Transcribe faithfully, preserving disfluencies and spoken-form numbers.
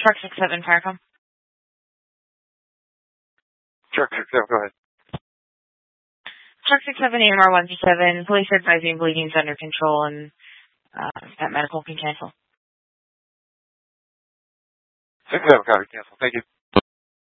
Truck six seven Firecom. Truck six seven, go ahead. Truck six seven A M R one two seven. Police advising bleeding is under control and uh, that medical can cancel. six seven, copy, cancel. Thank you.